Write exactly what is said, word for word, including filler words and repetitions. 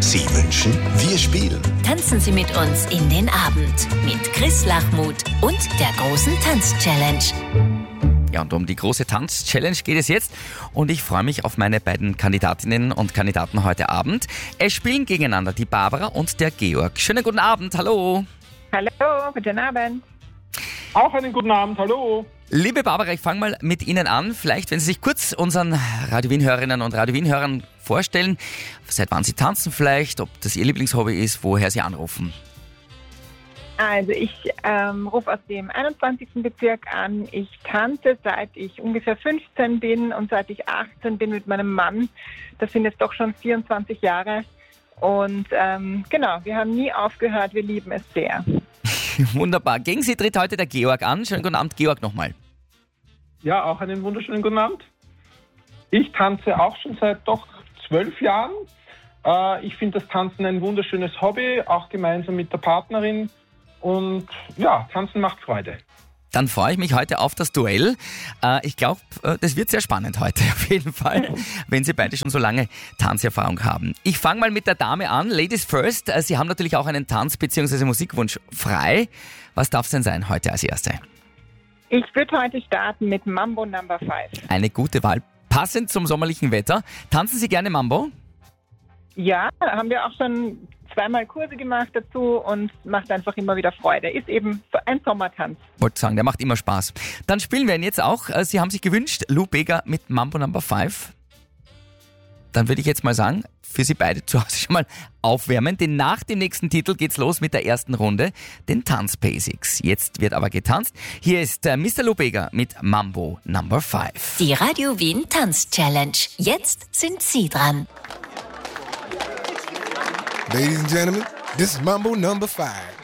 Sie wünschen, wir spielen. Tanzen Sie mit uns in den Abend mit Chris Lachmuth und der großen Tanz-Challenge. Ja, und um die große Tanz-Challenge geht es jetzt. Und ich freue mich auf meine beiden Kandidatinnen und Kandidaten heute Abend. Es spielen gegeneinander die Barbara und der Georg. Schönen guten Abend, hallo. Hallo, guten Abend. Auch einen guten Abend, hallo. Liebe Barbara, ich fange mal mit Ihnen an. Vielleicht, wenn Sie sich kurz unseren Radio Wien-Hörerinnen und Radio Wien-Hörern vorstellen, seit wann Sie tanzen vielleicht, ob das Ihr Lieblingshobby ist, woher Sie anrufen. Also ich ähm, rufe aus dem einundzwanzigsten Bezirk an. Ich tanze, seit ich ungefähr fünfzehn bin und seit ich achtzehn bin mit meinem Mann. Das sind jetzt doch schon vierundzwanzig Jahre. Und ähm, genau, wir haben nie aufgehört, wir lieben es sehr. Wunderbar. Gegen Sie tritt heute der Georg an. Schönen guten Abend, Georg, nochmal. Ja, auch einen wunderschönen guten Abend. Ich tanze auch schon seit doch zwölf Jahren. Äh, ich finde das Tanzen ein wunderschönes Hobby, auch gemeinsam mit der Partnerin. Und ja, Tanzen macht Freude. Dann freue ich mich heute auf das Duell. Äh, ich glaube, äh, das wird sehr spannend heute auf jeden Fall, wenn Sie beide schon so lange Tanzerfahrung haben. Ich fange mal mit der Dame an. Ladies first. Äh, Sie haben natürlich auch einen Tanz- bzw. Musikwunsch frei. Was darf es denn sein heute als Erste? Ich würde heute starten mit Mambo Number five. Eine gute Wahl. Passend zum sommerlichen Wetter. Tanzen Sie gerne Mambo? Ja, haben wir auch schon zweimal Kurse gemacht dazu und macht einfach immer wieder Freude. Ist eben ein Sommertanz. Wollte sagen, der macht immer Spaß. Dann spielen wir ihn jetzt auch. Sie haben sich gewünscht, Lou Bega mit Mambo Number five. Dann würde ich jetzt mal sagen, für Sie beide zu Hause schon mal aufwärmen, denn nach dem nächsten Titel geht's los mit der ersten Runde, den Tanz-Basics. Jetzt wird aber getanzt. Hier ist äh, Mister Lou Bega mit Mambo Number five. Die Radio Wien Tanz-Challenge. Jetzt sind Sie dran. Ladies and gentlemen, this is Mambo Number five.